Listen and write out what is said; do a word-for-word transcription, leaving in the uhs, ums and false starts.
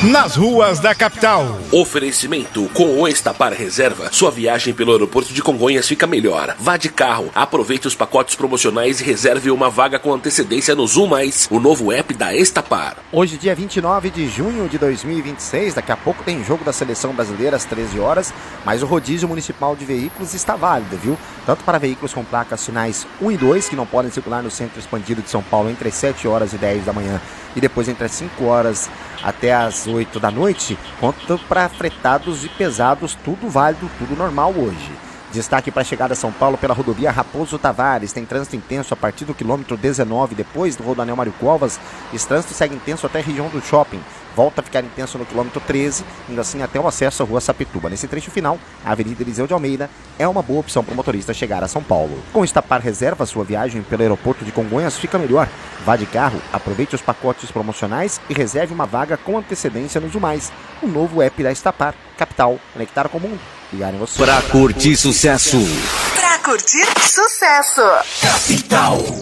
nas ruas da capital. Oferecimento: com o Estapar Reserva, sua viagem pelo aeroporto de Congonhas fica melhor. Vá de carro, aproveite os pacotes promocionais e reserve uma vaga com antecedência no Zoom Mais, o novo app da Estapar. Hoje, dia vinte e nove de junho de dois mil e vinte e seis, daqui a pouco tem jogo da Seleção Brasileira às treze horas, mas o rodízio municipal de veículos está válido, viu? Tanto para veículos com placas finais um e dois, que não podem circular no centro expandido de São Paulo entre as sete horas e dez da manhã e depois entre as cinco horas até as oito da noite, quanto para fretados e pesados, tudo válido, tudo normal hoje. Destaque para a chegada a São Paulo pela rodovia Raposo Tavares. Tem trânsito intenso a partir do quilômetro dezenove, depois do Rodoanel Mário Covas. Esse trânsito segue intenso até a região do shopping. Volta a ficar intenso no quilômetro treze, indo assim até o acesso à rua Sapituba. Nesse trecho final, a Avenida Eliseu de Almeida é uma boa opção para o motorista chegar a São Paulo. Com Estapar Reserva, sua viagem pelo aeroporto de Congonhas fica melhor. Vá de carro, aproveite os pacotes promocionais e reserve uma vaga com antecedência no Zoom Mais, o novo app da Estapar. Capital, conectar com o mundo. Ligar em você. Pra curtir sucesso. Pra curtir sucesso. Capital.